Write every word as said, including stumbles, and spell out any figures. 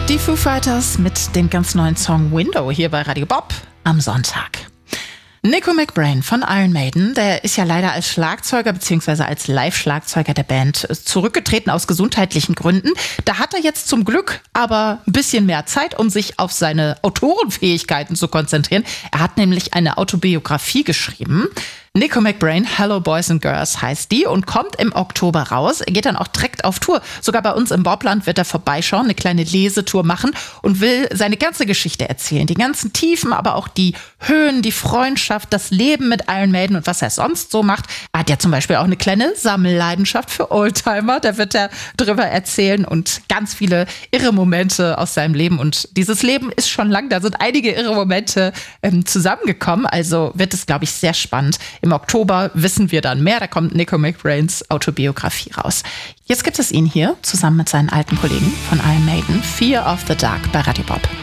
Die Foo Fighters mit dem ganz neuen Song Window hier bei Radio Bob am Sonntag. Nico McBrain von Iron Maiden, der ist ja leider als Schlagzeuger bzw. als Live-Schlagzeuger der Band zurückgetreten aus gesundheitlichen Gründen. Da hat er jetzt zum Glück aber ein bisschen mehr Zeit, um sich auf seine Autorenfähigkeiten zu konzentrieren. Er hat nämlich eine Autobiografie geschrieben. Nico McBrain, Hello Boys and Girls heißt die und kommt im Oktober raus. Er geht dann auch direkt auf Tour. Sogar bei uns im Bobland wird er vorbeischauen, eine kleine Lesetour machen und will seine ganze Geschichte erzählen. Die ganzen Tiefen, aber auch die Höhen, die Freundschaft, das Leben mit Iron Maiden und was er sonst so macht. Er hat ja zum Beispiel auch eine kleine Sammelleidenschaft für Oldtimer. Da wird er drüber erzählen und ganz viele irre Momente aus seinem Leben. Und dieses Leben ist schon lang. Da sind einige irre Momente ähm, zusammengekommen. Also wird es, glaube ich, sehr spannend. Im Oktober wissen wir dann mehr. Da kommt Nico McBrains Autobiografie raus. Jetzt gibt es ihn hier zusammen mit seinen alten Kollegen von Iron Maiden. Fear of the Dark bei Radio Bob.